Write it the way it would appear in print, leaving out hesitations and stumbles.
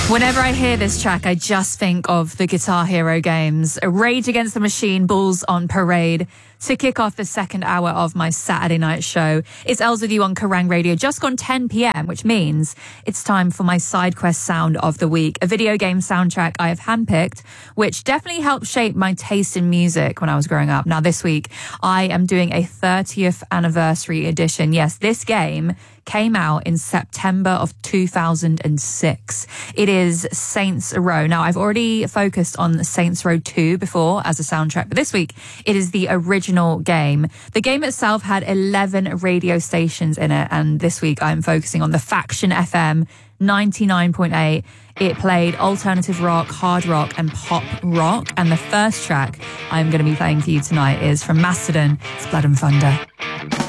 Whenever I hear this track, I just think of the Guitar Hero games. A Rage Against the Machine, Bulls on Parade. To kick off the second hour of my Saturday night show, it's Els with you on Kerrang Radio, just gone 10 p.m, which means it's time for my side quest sound of the week, a video game soundtrack I have handpicked, which definitely helped shape my taste in music when I was growing up. Now, this week, I am doing a 30th anniversary edition. Yes, this game came out in September of 2006. It is Saints Row. Now, I've already focused on Saints Row 2 before as a soundtrack, but this week it is the original game. The game itself had 11 radio stations in it, and this week I'm focusing on the Faction FM 99.8. It played alternative rock, hard rock, and pop rock, and the first track I'm going to be playing for you tonight is from Mastodon, it's Blood and Thunder.